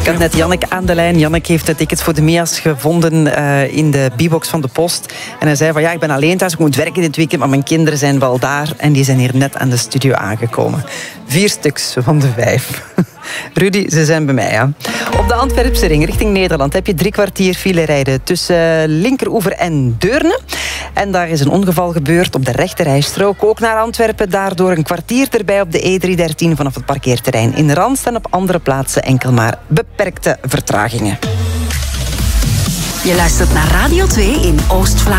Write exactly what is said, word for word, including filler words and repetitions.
had net Janneke aan de lijn. Janneke heeft de tickets voor de Mia's gevonden uh, in de B-box van de post. En hij zei van ja, ik ben alleen thuis, ik moet werken dit weekend, maar mijn kinderen zijn wel daar. En die zijn hier net aan de studio aangekomen. Vier stuks van de vijf. Rudy, ze zijn bij mij. Ja. Op de Antwerpse ring richting Nederland heb je drie kwartier file rijden tussen Linkeroever en Deurne. En daar is een ongeval gebeurd op de rechterrijstrook. Ook naar Antwerpen, daardoor een kwartier erbij op de E driehonderddertien vanaf het parkeerterrein in Randst. En op andere plaatsen enkel maar beperkte vertragingen. Je luistert naar Radio twee in Oost-Vlaanderen.